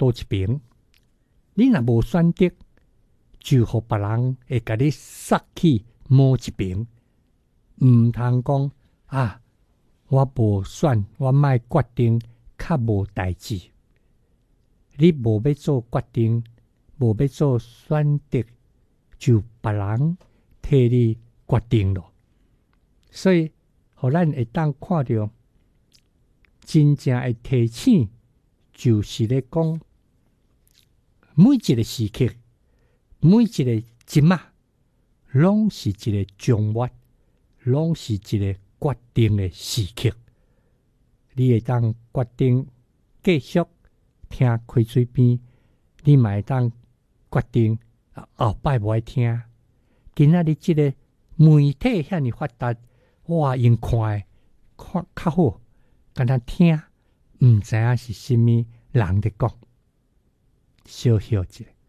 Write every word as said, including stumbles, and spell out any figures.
倒一边。你若无选择，就互别人会甲你杀去某一边。毋通讲啊，我无选，我莫决定，较无代志。你无要做决定，无要做选择，就别人替你决定咯。所以，互咱会当看到，真正会提醒，就是咧讲，每一个时刻，每一个即马，拢是一个重要，拢是一个决定的时刻。你会当决定继续听开水边，你嘛会当决定后摆无爱听。今仔日即个媒体遐尼发达，哇，用看诶看较好，敢若听，毋知影是甚物人伫讲，小休一下。